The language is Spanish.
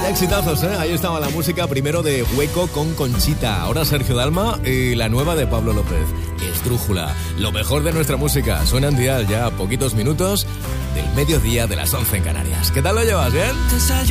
Vaya exitazos, ¿eh? Ahí estaba la música primero de Hueco con Conchita, ahora Sergio Dalma y la nueva de Pablo López, Esdrújula. Lo mejor de nuestra música suena en Dial ya a poquitos minutos del mediodía de las 11 en Canarias. ¿Qué tal lo llevas, bien?